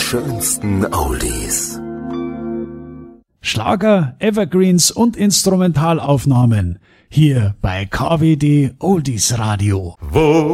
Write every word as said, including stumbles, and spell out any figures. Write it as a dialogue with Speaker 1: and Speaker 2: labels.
Speaker 1: schönsten Oldies.
Speaker 2: Schlager, Evergreens und Instrumentalaufnahmen. Hier bei K W D Oldies Radio.
Speaker 1: Wo